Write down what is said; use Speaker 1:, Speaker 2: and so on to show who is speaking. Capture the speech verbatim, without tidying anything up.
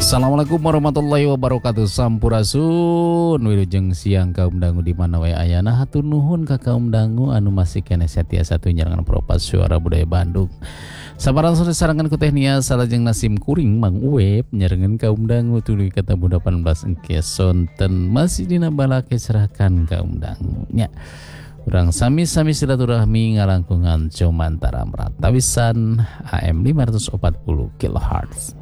Speaker 1: Assalamualaikum warahmatullahi wabarakatuh. Sampurasun wilujeng siang kaum dangu di mana wae ayana hatur nuhun ka kaum dangu anu masih kene setia satu nyarangan propas suara budaya Bandung. Sabarang sore sarangan ku tehnia salajeng Nasim Kuring Mang Uweb nyarengan kaum dangu tuluy kata delapan belas engke sonten masih dina balake serahkan kaum dangu nya. Urang sami-sami silaturahmi ngalangkungan Comantara Meratawisan A M lima ratus empat puluh kilohertz.